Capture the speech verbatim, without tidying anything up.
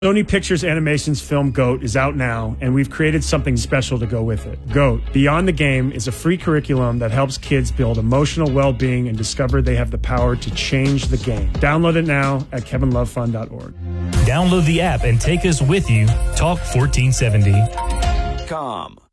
Sony Pictures Animation's film GOAT is out now, and we've created something special to go with it. GOAT, Beyond the Game, is a free curriculum that helps kids build emotional well-being and discover they have the power to change the game. Download it now at kevin love fund dot org. Download the app and take us with you. Talk fourteen seventy. Com.